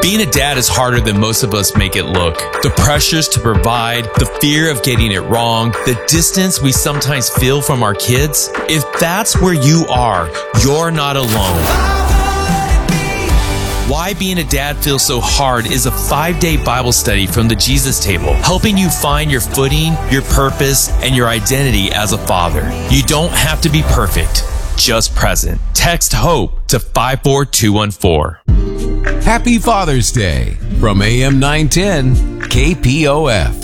Being a dad is harder than most of us make it look. The pressures to provide, the fear of getting it wrong, the distance we sometimes feel from our kids. If that's where you are, you're not alone. Why Being a Dad Feels So Hard is a 5-day Bible study from the Jesus Table, helping you find your footing, your purpose, and your identity as a father. You don't have to be perfect, just present. Text HOPE to 54214. Happy Father's Day from AM 910 KPOF.